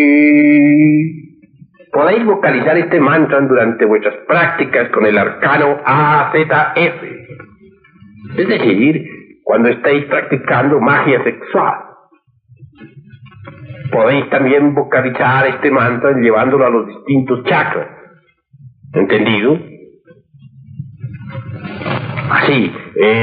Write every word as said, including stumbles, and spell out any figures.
Podéis vocalizar este mantra durante vuestras prácticas con el arcano A Z F. Es decir, cuando estáis practicando magia sexual. Podéis también vocalizar este mantra llevándolo a los distintos chakras. ¿Entendido? Así. Eh